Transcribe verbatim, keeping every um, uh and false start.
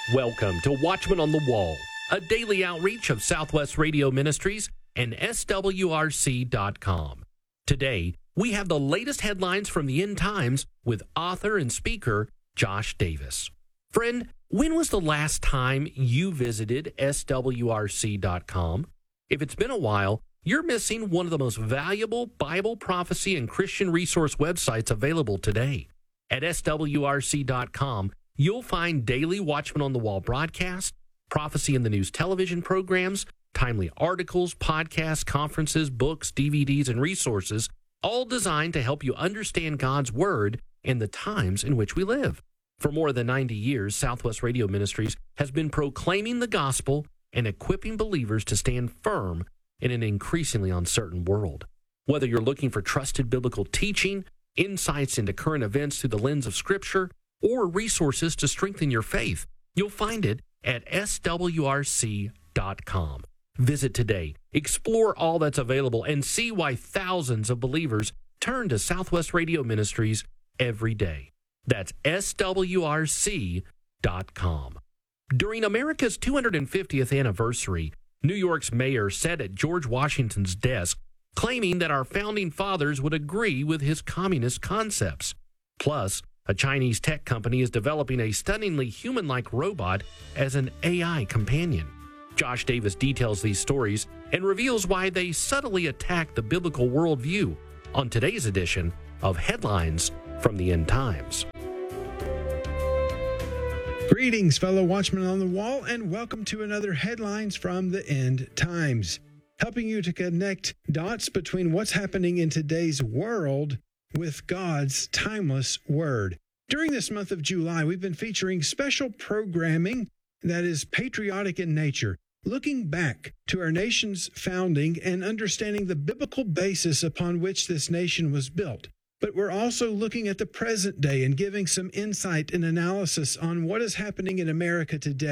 Welcome to Watchman on the Wall, a daily outreach of Southwest Radio Ministries and S W R C dot com. Today, we have the latest headlines from the end times with author and speaker Josh Davis. Friend, when was the last time you visited S W R C dot com? If it's been a while, you're missing one of the most valuable Bible, prophecy, and Christian resource websites available today. At S W R C dot com, you'll find daily Watchman on the Wall broadcasts, prophecy in the news television programs, timely articles, podcasts, conferences, books, D V Ds, and resources, all designed to help you understand God's Word and the times in which we live. For more than ninety years, Southwest Radio Ministries has been proclaiming the gospel and equipping believers to stand firm in an increasingly uncertain world. Whether you're looking for trusted biblical teaching, insights into current events through the lens of Scripture, or resources to strengthen your faith, you'll find it at S W R C dot com. Visit today, explore all that's available, and see why thousands of believers turn to Southwest Radio Ministries every day. That's S W R C dot com. During America's two hundred fiftieth anniversary, New York's mayor sat at George Washington's desk, claiming that our founding fathers would agree with his communist concepts. Plus, a Chinese tech company is developing a stunningly human-like robot as an A I companion. Josh Davis details these stories and reveals why they subtly attack the biblical worldview on today's edition of Headlines from the End Times. Greetings, fellow Watchmen on the Wall, and welcome to another Headlines from the End Times, helping you to connect dots between what's happening in today's world with God's timeless Word. During this month of July, we've been featuring special programming that is patriotic in nature, looking back to our nation's founding and understanding the biblical basis upon which this nation was built. But we're also looking at the present day and giving some insight and analysis on what is happening in America today.